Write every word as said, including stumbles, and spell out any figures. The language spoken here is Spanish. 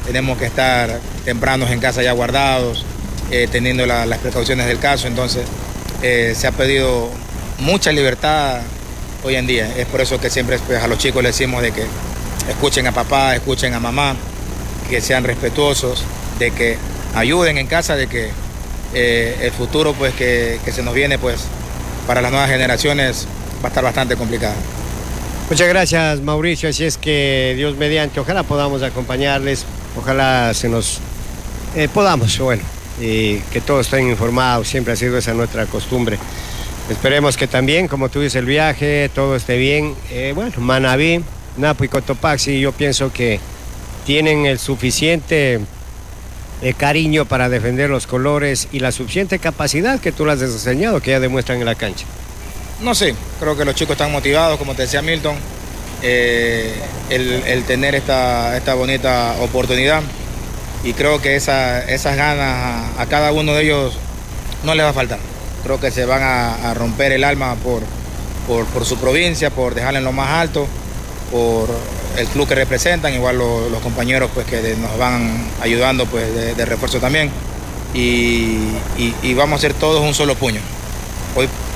tenemos que estar tempranos en casa ya guardados, eh, teniendo la, las precauciones del caso. Entonces eh, se ha pedido mucha libertad hoy en día. Es por eso que siempre pues, a los chicos les decimos de que escuchen a papá, escuchen a mamá, que sean respetuosos, de que ayuden en casa, de que eh, el futuro pues, que, que se nos viene pues, para las nuevas generaciones va a estar bastante complicado. Muchas gracias, Mauricio. Así es que Dios mediante, ojalá podamos acompañarles, ojalá se nos eh, podamos, bueno, y que todos estén informados, siempre ha sido esa nuestra costumbre. Esperemos que también, como tú dices, el viaje, todo esté bien. Eh, bueno, Manabí, Napo y Cotopaxi, yo pienso que tienen el suficiente eh, cariño para defender los colores y la suficiente capacidad que tú las has enseñado, que ya demuestran en la cancha. No sé, creo que los chicos están motivados, como te decía Milton, eh, el, el tener esta, esta bonita oportunidad, y creo que esa, esas ganas a, a cada uno de ellos no les va a faltar. Creo que se van a, a romper el alma por, por, por su provincia, por dejarla en lo más alto, por el club que representan, igual lo, los compañeros pues, que nos van ayudando pues, de, de refuerzo también, y, y, y vamos a ser todos un solo puño. Hoy